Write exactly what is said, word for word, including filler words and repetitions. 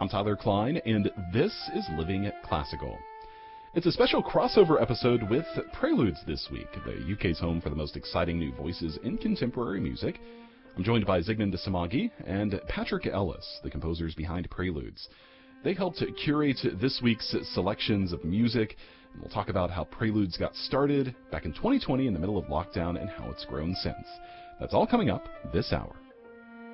I'm Tyler Klein, and this is Living Classical. It's a special crossover episode with Preludes this week, the U K's home for the most exciting new voices in contemporary music. I'm joined by Zygmunt de Samagi and Patrick Ellis, the composers behind Preludes. They helped curate this week's selections of music, and we'll talk about how Preludes got started back in twenty twenty in the middle of lockdown and how it's grown since. That's all coming up this hour.